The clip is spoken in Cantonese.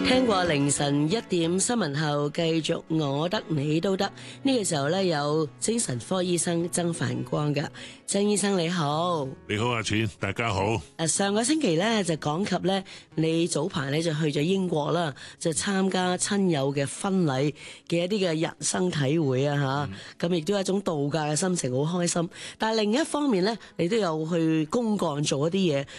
聽過凌晨1點新聞後，繼續我得你都得。呢個時候呢，有精神科醫生曾繁光㗎。曾醫生你好。 你好阿錢，大家好。 上個星期呢，就講及呢，你早排呢就去咗英國啦，就參加親友嘅婚禮嘅一啲嘅人生體會啊吓，咁亦都有一種度假嘅心情，好開心。但係另一方面呢，你都有去公幹做一啲嘢，